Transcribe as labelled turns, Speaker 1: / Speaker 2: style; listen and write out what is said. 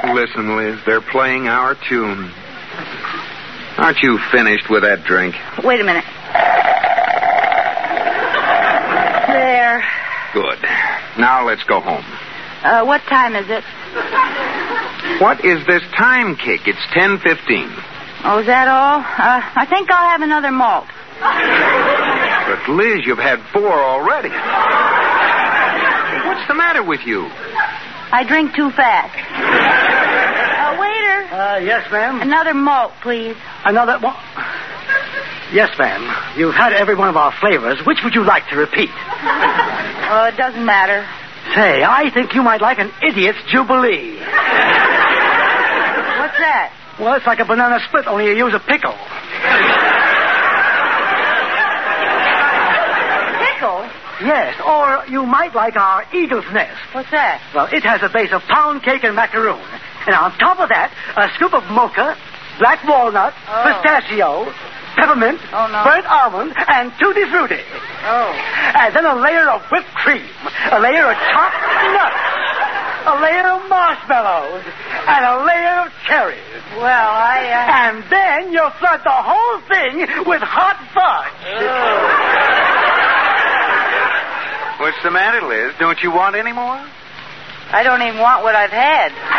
Speaker 1: Listen, Liz, they're playing our tune. Aren't you finished with that drink?
Speaker 2: Wait a minute. There.
Speaker 1: Good. Now let's go home.
Speaker 2: What time is it?
Speaker 1: What is this time kick? It's 10:15.
Speaker 2: Oh, is that all? I think I'll have another malt.
Speaker 1: But, Liz, you've had 4 already. What's the matter with you?
Speaker 2: I drink too fast. Waiter.
Speaker 3: Yes, ma'am.
Speaker 2: Another malt, please.
Speaker 3: Another one? Yes, ma'am. You've had every one of our flavors. Which would you like to repeat?
Speaker 2: It doesn't matter.
Speaker 3: Say, I think you might like an idiot's jubilee.
Speaker 2: What's that?
Speaker 3: Well, it's like a banana split, only you use a pickle.
Speaker 2: Pickle?
Speaker 3: Yes, or you might like our eagle's nest.
Speaker 2: What's that?
Speaker 3: Well, it has a base of pound cake and macaroon. And on top of that, a scoop of mocha, black walnut, pistachio, peppermint, burnt almond, and tutti frutti.
Speaker 2: Oh.
Speaker 3: And then a layer of whipped cream, a layer of chopped nuts, a layer of marshmallows, and a layer of cherries.
Speaker 2: Well,
Speaker 3: And then you'll flood the whole thing with hot fudge.
Speaker 1: What's the matter, Liz? Don't you want any more?
Speaker 2: I don't even want what I've had.